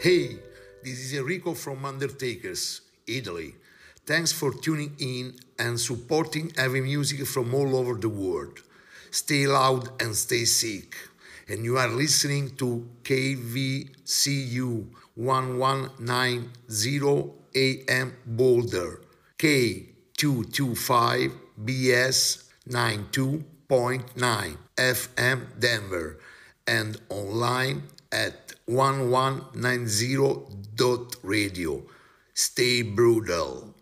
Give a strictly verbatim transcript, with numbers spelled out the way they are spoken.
Hey, this is Enrico from Undertakers, Italy. Thanks for tuning in and supporting heavy music from all over the world. Stay loud and stay sick. And you are listening to K V C U eleven ninety A M Boulder, K two twenty-five B S ninety-two point nine F M Denver, and online at eleven ninety dot radio. Stay brutal.